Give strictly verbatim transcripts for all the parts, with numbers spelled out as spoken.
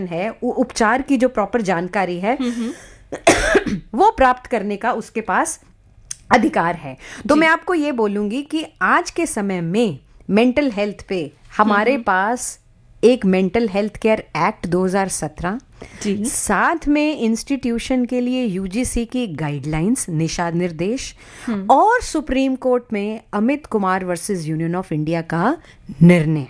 Information है, उपचार की जो प्रॉपर जानकारी है वो प्राप्त करने का उसके पास अधिकार है। तो मैं आपको ये बोलूंगी कि आज के समय में मेंटल हेल्थ पे हमारे पास एक मेंटल हेल्थ केयर एक्ट दो हज़ार सत्रह, साथ में इंस्टीट्यूशन के लिए यूजीसी की गाइडलाइंस, दिशा निर्देश, और सुप्रीम कोर्ट में Amit Kumar versus union of India का निर्णय।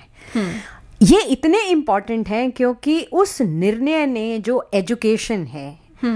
ये इतने इम्पोर्टेंट हैं क्योंकि उस निर्णय ने जो एजुकेशन है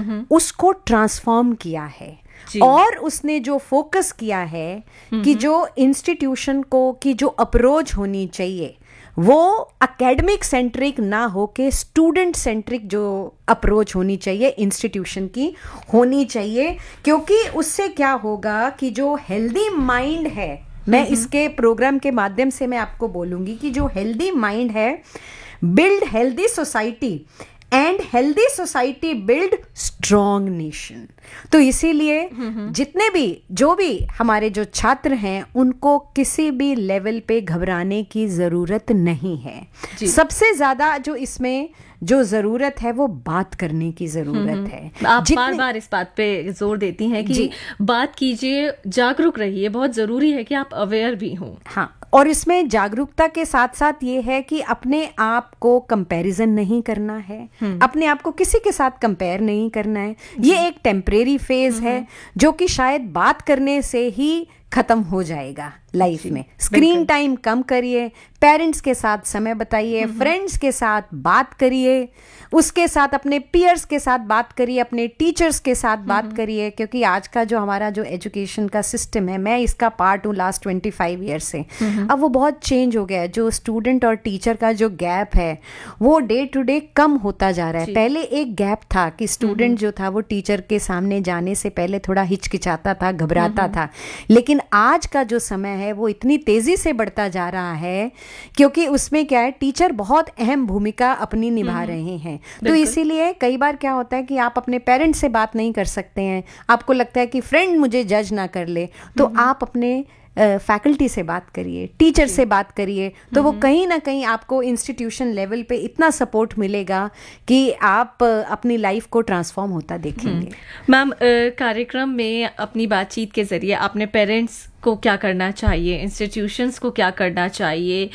उसको ट्रांसफॉर्म किया है, और उसने जो फोकस किया है कि जो इंस्टीट्यूशन को की जो अप्रोच होनी चाहिए वो एकेडमिक सेंट्रिक ना होके स्टूडेंट सेंट्रिक जो अप्रोच होनी चाहिए इंस्टीट्यूशन की होनी चाहिए। क्योंकि उससे क्या होगा कि जो हेल्दी माइंड है, मैं इसके प्रोग्राम के माध्यम से मैं आपको बोलूंगी कि जो हेल्दी माइंड है build healthy society, and healthy society build strong nation. तो इसीलिए जितने भी जो भी हमारे जो छात्र हैं उनको किसी भी लेवल पे घबराने की जरूरत नहीं है। सबसे ज्यादा जो इसमें जो जरूरत है वो बात करने की जरूरत है। आप बार बार इस बात पे जोर देती हैं कि बात कीजिए, जागरूक रहिए, बहुत जरूरी है कि आप अवेयर भी हों। हाँ, और इसमें जागरूकता के साथ साथ ये है कि अपने आप को कंपैरिजन नहीं करना है, अपने आप को किसी के साथ कंपेयर नहीं करना है। ये एक टेम्परेरी फेज है जो कि शायद बात करने से ही खत्म हो जाएगा लाइफ में। स्क्रीन टाइम कम करिए, पेरेंट्स के साथ समय बताइए, फ्रेंड्स के साथ बात करिए, उसके साथ अपने पीयर्स के साथ बात करिए, अपने टीचर्स के साथ बात करिए। क्योंकि आज का जो हमारा जो एजुकेशन का सिस्टम है, मैं इसका पार्ट हूँ लास्ट ट्वेंटी फाइव ईयर से, अब वो बहुत चेंज हो गया है। जो स्टूडेंट और टीचर का जो गैप है वो डे टू डे कम होता जा रहा है। पहले एक गैप था कि स्टूडेंट जो था वो टीचर के सामने जाने से पहले थोड़ा हिचकिचाता था, घबराता था, लेकिन आज का जो समय है वो इतनी तेजी से बढ़ता जा रहा है क्योंकि उसमें क्या है, टीचर बहुत अहम भूमिका अपनी निभा रहे हैं। तो इसीलिए कई बार क्या होता है कि आप अपने पेरेंट्स से बात नहीं कर सकते हैं, आपको लगता है कि फ्रेंड मुझे जज ना कर ले, तो आप अपने फैकल्टी से बात करिए, टीचर से बात करिए, तो वो कहीं ना कहीं आपको इंस्टीट्यूशन लेवल पे इतना सपोर्ट मिलेगा कि आप अपनी लाइफ को ट्रांसफॉर्म होता देखेंगे। मैम, कार्यक्रम में अपनी बातचीत के जरिए आपने पेरेंट्स को क्या करना चाहिए, इंस्टीट्यूशंस को क्या करना चाहिए,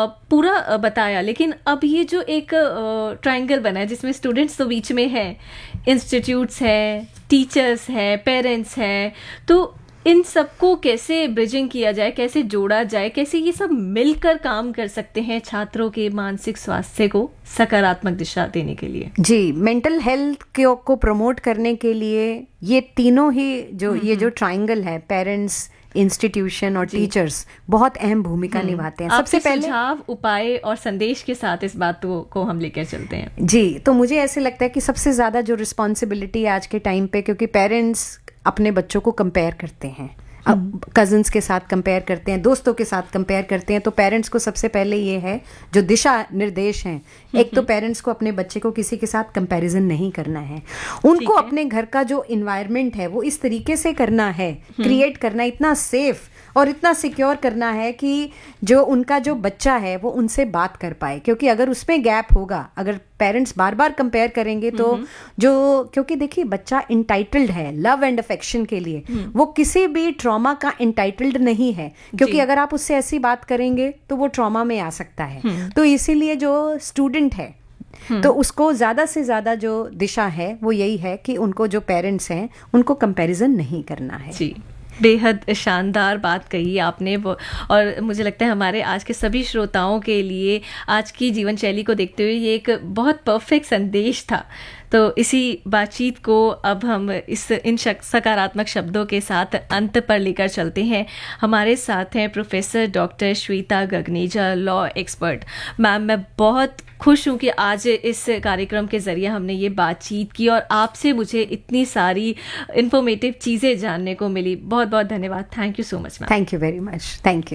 पूरा बताया, लेकिन अब ये जो एक ट्रायंगल बना है जिसमें स्टूडेंट्स तो बीच में है, इंस्टीट्यूट्स हैं, टीचर्स हैं, पेरेंट्स हैं, तो इन सबको कैसे ब्रिजिंग किया जाए, कैसे जोड़ा जाए, कैसे ये सब मिलकर काम कर सकते हैं छात्रों के मानसिक स्वास्थ्य को सकारात्मक दिशा देने के लिए? जी, मेंटल हेल्थ को प्रमोट करने के लिए ये तीनों ही जो ये जो ट्रायंगल है, पेरेंट्स, इंस्टीट्यूशन और टीचर्स, बहुत अहम भूमिका निभाते हैं। सबसे पहले सुझाव, उपाय और संदेश के साथ इस बात को हम लेकर चलते हैं। जी, तो मुझे ऐसे लगता है कि सबसे ज्यादा जो रिस्पॉन्सिबिलिटी है आज के टाइम पे, क्योंकि पेरेंट्स अपने बच्चों को कंपेयर करते हैं, अब कजिन्स के साथ कंपेयर करते हैं, दोस्तों के साथ कंपेयर करते हैं, तो पेरेंट्स को सबसे पहले ये है जो दिशा निर्देश हैं, एक तो पेरेंट्स को अपने बच्चे को किसी के साथ कंपैरिजन नहीं करना है, उनको अपने घर का जो इन्वायरमेंट है वो इस तरीके से करना है, क्रिएट करना, इतना सेफ और इतना सिक्योर करना है कि जो उनका जो बच्चा है वो उनसे बात कर पाए। क्योंकि अगर उसमें गैप होगा, अगर पेरेंट्स बार बार कंपेयर करेंगे तो जो, क्योंकि देखिए बच्चा इंटाइटल्ड है लव एंड अफेक्शन के लिए, वो किसी भी ट्रॉमा का इंटाइटल्ड नहीं है, क्योंकि अगर आप उससे ऐसी बात करेंगे तो वो ट्रॉमा में आ सकता है। तो इसीलिए जो स्टूडेंट है तो उसको ज्यादा से ज्यादा जो दिशा है वो यही है कि उनको जो पेरेंट्स हैं उनको कंपैरिजन नहीं करना है। जी, बेहद शानदार बात कही आपने, और मुझे लगता है हमारे आज के सभी श्रोताओं के लिए आज की जीवन शैली को देखते हुए ये एक बहुत परफेक्ट संदेश था। तो इसी बातचीत को अब हम इस इन सकारात्मक शब्दों के साथ अंत पर लेकर चलते हैं। हमारे साथ हैं professor doctor Shweta Gagneja, law expert. Ma'am, मैं बहुत खुश हूँ कि आज इस कार्यक्रम के ज़रिए हमने ये बातचीत की और आपसे मुझे इतनी सारी इन्फॉर्मेटिव चीज़ें जानने को मिली। बहुत बहुत धन्यवाद। Thank you so much ma'am. Thank you very much. Thank you.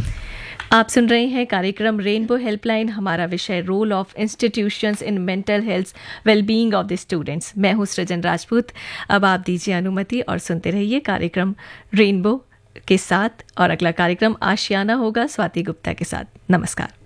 आप सुन रहे हैं कार्यक्रम रेनबो हेल्पलाइन। हमारा विषय role of institutions in mental health wellbeing of the students. मैं हूँ सृजन राजपूत। अब आप दीजिए अनुमति और सुनते रहिए कार्यक्रम रेनबो के साथ, और अगला कार्यक्रम आशियाना होगा स्वाति गुप्ता के साथ। नमस्कार।